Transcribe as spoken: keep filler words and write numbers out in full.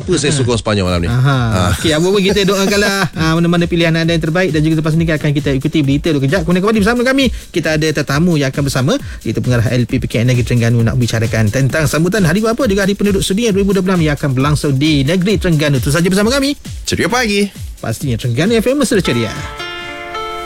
Kenapa saya sokong Sepanyol malam ni? Aha. Okey, apa-apa kita doakanlah ha, mana-mana pilihan anda yang terbaik. Dan juga lepas ini akan kita ikuti berita dulu kejap. Kemudian kembali bersama kami, kita ada tetamu yang akan bersama, iaitu pengarah L P P K Negeri Terengganu, nak bicarakan tentang sambutan Hari Bapa juga Hari Penduduk Sedunia dua ribu dua puluh enam yang akan berlangsung di Negeri Terengganu. Itu saja bersama kami. Ceria pagi. Pastinya Terengganu F M mesra ceria.